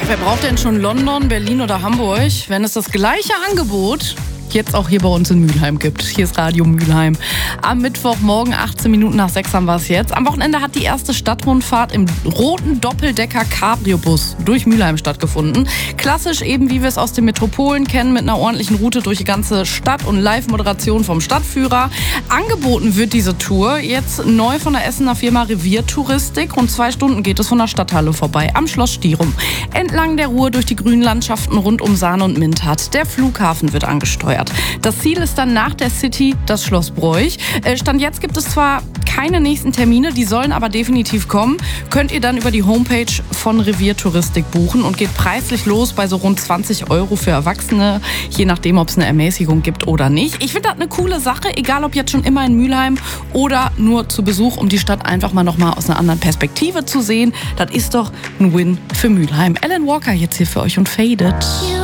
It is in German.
Wer braucht denn schon London, Berlin oder Hamburg, wenn es das gleiche Angebot jetzt auch hier bei uns in Mülheim gibt? Hier ist Radio Mülheim. Am Mittwochmorgen, 18 Minuten nach 6 haben wir es jetzt. Am Wochenende hat die erste Stadtrundfahrt im roten Doppeldecker-Cabrio-Bus durch Mülheim stattgefunden. Klassisch eben, wie wir es aus den Metropolen kennen, mit einer ordentlichen Route durch die ganze Stadt und Live-Moderation vom Stadtführer. Angeboten wird diese Tour jetzt neu von der Essener Firma Reviertouristik. Rund 2 Stunden geht es von der Stadthalle vorbei, am Schloss Stierum. Entlang der Ruhr durch die grünen Landschaften rund um Sahne und Mintert. Der Flughafen wird angesteuert. Das Ziel ist dann nach der City das Schloss Broich. Stand jetzt gibt es zwar keine nächsten Termine, die sollen aber definitiv kommen. Könnt ihr dann über die Homepage von Reviertouristik buchen und geht preislich los bei so rund 20 € für Erwachsene, je nachdem, ob es eine Ermäßigung gibt oder nicht. Ich finde das eine coole Sache, egal ob jetzt schon immer in Mülheim oder nur zu Besuch, um die Stadt einfach mal nochmal aus einer anderen Perspektive zu sehen. Das ist doch ein Win für Mülheim. Alan Walker jetzt hier für euch und Faded.